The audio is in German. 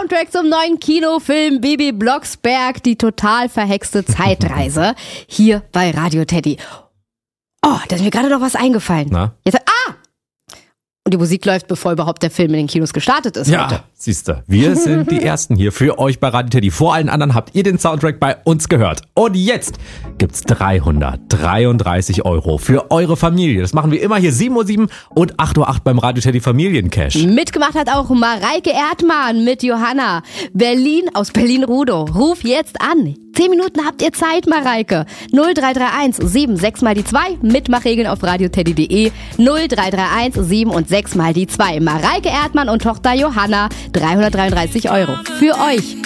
Soundtrack zum neuen Kinofilm Bibi Blocksberg, die total verhexte Zeitreise, hier bei Radio Teddy. Oh, da ist mir gerade noch was eingefallen. Na? Jetzt, und die Musik läuft, bevor überhaupt der Film in den Kinos gestartet ist. Ja, heute. siehste, wir sind die Ersten hier für euch bei Radio Teddy. Vor allen anderen habt ihr den Soundtrack bei uns gehört. Und jetzt gibt's 333 € für eure Familie. Das machen wir immer hier 7:07 Uhr und 8:08 Uhr beim Radio Teddy Familiencash. Mitgemacht hat auch Mareike Erdmann mit Johanna. Aus Berlin-Rudow. Ruf jetzt an. 10 Minuten habt ihr Zeit, Mareike. 0331 76 mal die 2. Mitmachregeln auf radioteddy.de. 0331 7 und 6 mal die 2. Mareike Erdmann und Tochter Johanna. 333 € für euch.